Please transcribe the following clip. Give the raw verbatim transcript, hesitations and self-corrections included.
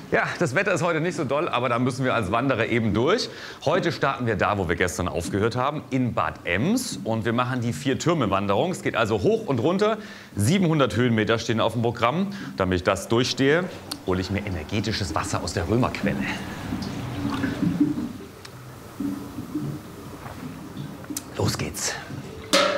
Ja, das Wetter ist heute nicht so doll, aber da müssen wir als Wanderer eben durch. Heute starten wir da, wo wir gestern aufgehört haben, in Bad Ems. Und wir machen die Vier-Türme-Wanderung. Es geht also hoch und runter. siebenhundert Höhenmeter stehen auf dem Programm. Damit ich das durchstehe, hole ich mir energetisches Wasser aus der Römerquelle. Los geht's.